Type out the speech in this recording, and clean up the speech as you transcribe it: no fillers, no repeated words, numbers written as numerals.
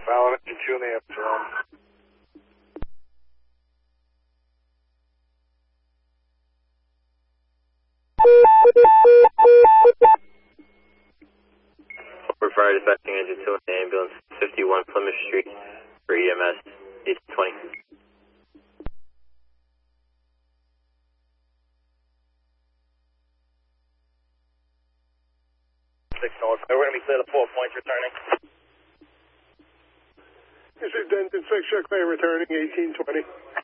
Valid engine 2 in the Epsilon. We're fire dispatching engine 2 in the ambulance, 51 Plymouth Street for EMS, 820. 6 North. We're going to be clear to 4 points returning. This is Denton 6, check bay returning 1820.